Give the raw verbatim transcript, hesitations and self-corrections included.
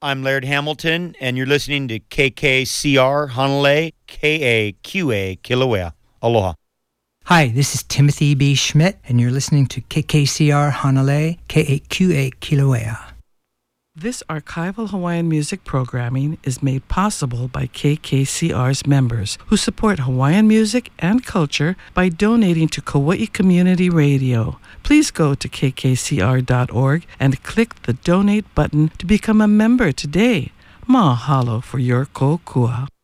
I'm Laird Hamilton, and you're listening to K K C R Hanalei, K A Q A Kilauea. Aloha. Hi, this is Timothy B. Schmidt, and you're listening to K K C R Hanalei, K A Q A Kilauea. This archival Hawaiian music programming is made possible by K K C R's members who support Hawaiian music and culture by donating to Kauai Community Radio. Please go to k k c r dot org and click the donate button to become a member today. Mahalo for your kokua.